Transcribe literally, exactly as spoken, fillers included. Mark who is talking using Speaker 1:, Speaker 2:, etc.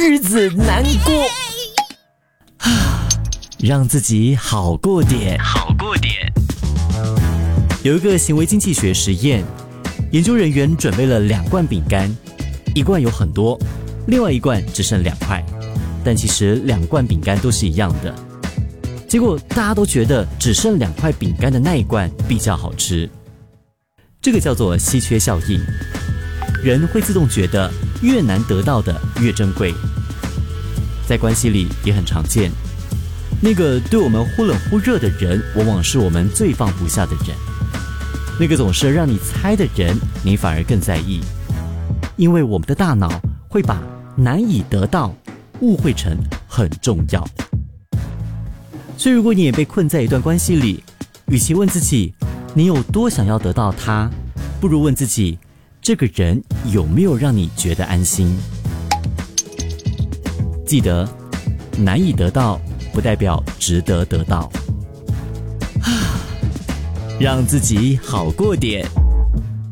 Speaker 1: 日子难过，让自己好过点，好过点。有一个行为经济学实验，研究人员准备了两罐饼干，一罐有很多，另外一罐只剩两块，但其实两罐饼干都是一样的。结果大家都觉得只剩两块饼干的那一罐比较好吃，这个叫做稀缺效应。人会自动觉得越难得到的越珍贵，在关系里也很常见。那个对我们忽冷忽热的人，往往是我们最放不下的人。那个总是让你猜的人，你反而更在意，因为我们的大脑会把难以得到误会成很重要。所以如果你也被困在一段关系里，与其问自己你有多想要得到他，不如问自己这个人有没有让你觉得安心。记得难以得到不代表值得得到，让自己好过点。